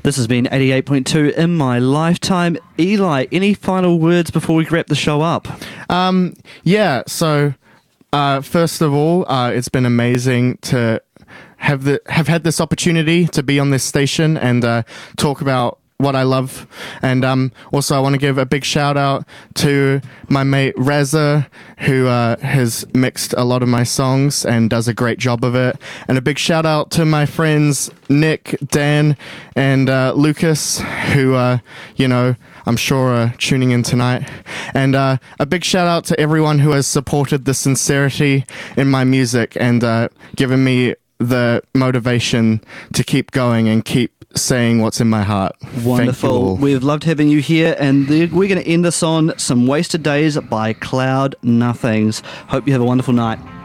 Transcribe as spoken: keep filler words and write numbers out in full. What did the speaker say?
This has been eighty-eight point two In My Lifetime. Eli, any final words before we wrap the show up? Um, yeah, so uh, first of all, uh, it's been amazing to have the have had this opportunity to be on this station and uh, talk about what I love. And um, also I want to give a big shout out to my mate Reza, who uh, has mixed a lot of my songs and does a great job of it. And a big shout out to my friends Nick, Dan, and uh, Lucas, who, uh, you know, I'm sure are tuning in tonight. And uh, a big shout out to everyone who has supported the sincerity in my music and uh, given me the motivation to keep going and keep saying what's in my heart. Wonderful. We've loved having you here, and we're going to end this on Some Wasted Days by Cloud Nothings. Hope you have a wonderful night.